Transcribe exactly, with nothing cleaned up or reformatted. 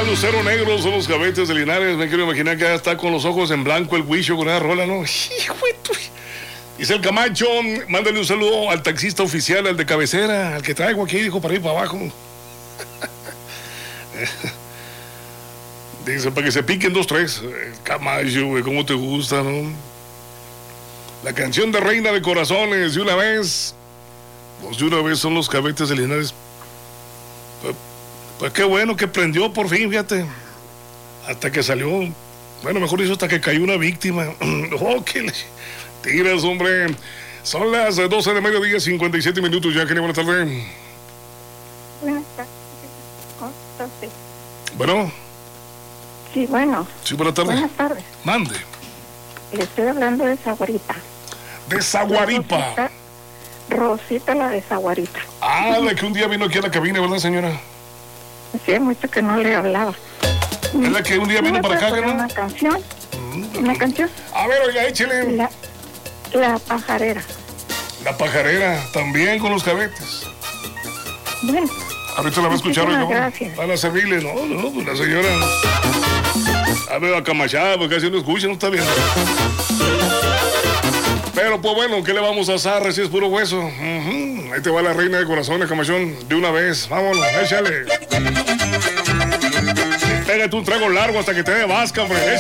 Lucero Negro son los cabetes de Linares. Me quiero imaginar que ya está con los ojos en blanco el Huicho con esa rola, ¿no? Hijo de tu... Dice el Camacho, mándale un saludo al taxista oficial, al de cabecera, al que traigo aquí, dijo, para ir para abajo. Dice, para que se piquen dos, tres. Camacho, güey, ¿cómo te gusta, no? La canción de Reina de Corazones, de una vez. Pues de una vez son los cabetes de Linares. Pues, pues qué bueno que prendió por fin, fíjate. Hasta que salió. Bueno, mejor dicho, hasta que cayó una víctima. Oh, qué le... tiras, hombre. Son las doce de mediodía, cincuenta y siete minutos ya. Buenas tardes. Buenas tardes. ¿Cómo está usted? Bueno. Sí, bueno. Sí, buenas tardes. Buenas tardes. Mande. Le estoy hablando de Zaguarita. De Zaguaripa. Rosita, Rosita la de Zaguarita. Ah, la que un día vino aquí a la cabina, ¿verdad, señora? Sí, mucho que no le hablaba. Es la que un día vino para acá, ¿no? ¿no? Una canción. Mm, una canción. A ver, oiga, échele. La, la pajarera. La pajarera, también con los cabetes. Bueno. Ahorita la va a escuchar hoy, ¿no? Gracias. A la servirle, no, no, pues la señora. A ver, acamachada, porque casi no escucha, no está bien. Pero pues bueno, ¿qué le vamos a hacer si es puro hueso? Uh-huh. Ahí te va la Reina de Corazones, camachón, de una vez. Vámonos, échale. Pégate un trago largo hasta que te dé vasca, hombre. Échale.